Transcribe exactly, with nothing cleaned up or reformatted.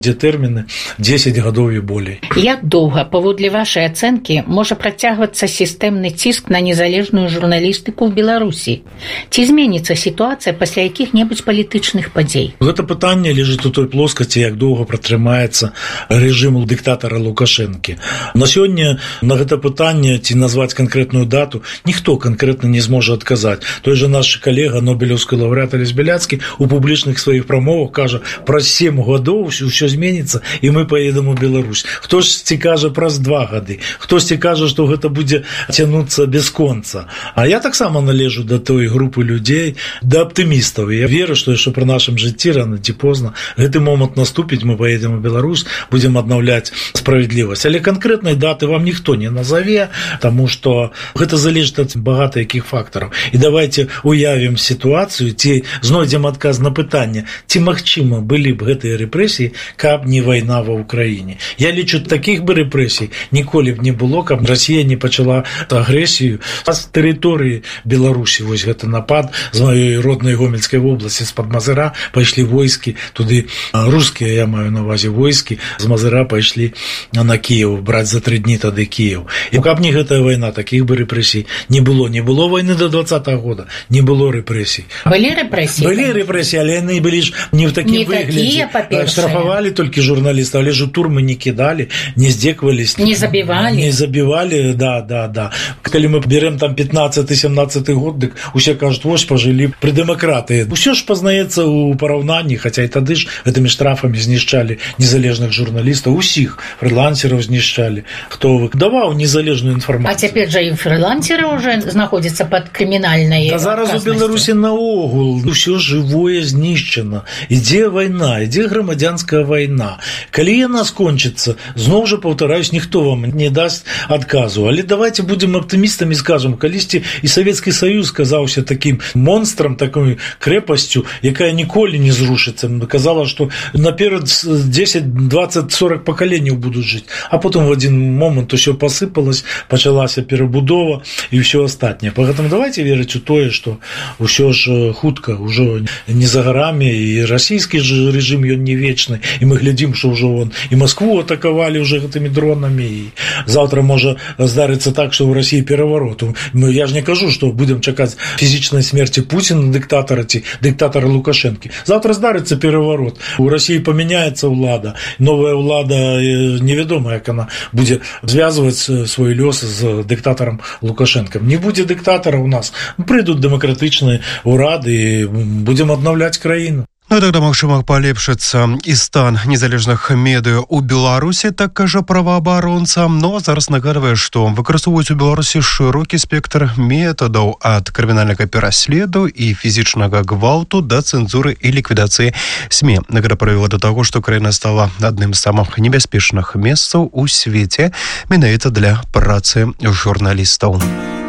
дзе тэрміны дзесяць гадоў і болей. Як доўга, паводле вашай ацэнкі, можа працягвацца сістэмны ціск на незалежную журналістыку ў Беларусі? Ці зменіцца сітуацыя пасля якіх-небудзь палітычных падзей? Гэта пытанне лежыць у той плоскасці, як доўга пратрымаецца рэжым дыктатара Лукашэнкі. На сёння на гэта пытанне, ці назваць канкрэтную дату, ніхто канкрэтна не зможа адказаць. Той жа наш калега, нобелеўскі лаўрэат Алесь Бяляцкі, у публічных сваіх прамовах кажа, праз сем гадоў ўсё зменіцца, і мы паедам у Беларусь. Хтосьці кажа праз два гады, хтосьці кажа, што гэта будзе цянуцца без конца. А я таксама належу да той групы людзей, да аптымістаў. Я веру, што яшчэ пры нашым жыцці рана ці позна гэты момант наступіць, мы паедам у Беларусь, будзем аднаўляць справядлівасць. Але канкрэтнай даты вам ніхто не назаве, таму што гэта залежыць ад багата якіх фактараў. І давайте уявім сітуацыю, ці знойдзем адказ на пытанне, ці магчыма былі б гэтыя рэпрэсіі, каб не вайна ва ўкраіне. Я лічу, такіх бы рэпрэсій ніколі б не было, каб Расія не пачала агрэсію з тэрыторыі Беларусі. Вось гэты напад з маёй роднай Гомельскай вобласці, з-пад Мазыра пайшлі войскі, туды рускія, я маю на ўвазе войскі, з Мазыра пайшлі на Кіеў, браць за тры дні тады Кіеў. І каб не гэтая вайна, такіх бы рэпрэсій не было. Не было вайны до двадцатага года, не было рэпрэсій. Былі рэпрэсіі? Былі рэпрэсіі, але яны былі ж не ў такім выглядзе. Штрафавалі толькі журналістаў, але ж у турмы не кідалі, не здзекваліся, не забівалі. Не забівалі, да, да, да. Калі мы берем там пятнадцаты-семнадцаты год, дык усе кажуць, вось пажылі пры дэмакратыі. Усё ж пазнаецца ў параўнанні, хаця і тады ж гэтымі штрафамі знішчалі незалежных журналістаў, усіх фрылансераў знішчалі. Хто выдаваў незалежную інфармацыю. А цяпер жа і фрылансеры ўжо знаходзяцца пад крымінальнай адказнасцю. Зараз у Беларусі наогул усё жывое знішчана. Ідзе вайна, ідзе грамадзянская вайна. Калі яна скончыцца, зноў жа паўтараюсь, ніхто вам не дасць адказу. Але давайте будзем аптымістамі, скажам, калісьці і Савецкі Саюз казаўся такім монстрам, такой крэпасцю, якая ніколі не зрушыцца. Казала, што наперад дзесяць, дваццаць, сорок пакаленняў будуць жыць. А потым в адзін момант усё пасыпалось, пачалася перабудова і ўсё астатняе. Пагэтому давайте верыць у тое, што ўсё ж хутка, ўжо не за гарамі, і расійскі ж рэжым ён не вечны, і мы глядзім, што ўжо вон і Маскву атакавалі уже гэтымі дронамі, і заўтра можа здарыцца так, што ў Расіі пераварот. Я ж не кажу, што будзем чакаць фізічнай смерці Пуціна, дыктатара ці дыктатара Лукашэнкі. Заўтра здарыцца пераварот. У Расіі памяняецца ўлада, новая ўлада, невядома, як яна будзе звязваць свой лёс з дыктатарам Лукашэнкам. Не будзе дыктатара ў нас, прыйдуць дэмакратычныя ўрады і будзем аднаўляць краіну. Ну, тогда, магчыма, палепшыцца і стан незалежных медыа ў Беларусі, так кажа праваабаронца. Но зараз нагадвае, што выкарыстоўваюць у Беларусі шырокі спектр метадаў ад крымінальнага пераследу і фізічнага гвалту да цэнзуры і ліквідацыі СМІ. Гэта прывяла да таго, што краіна стала адным з самых небяспечных месцаў у свеце менавіта для працы журналістаў.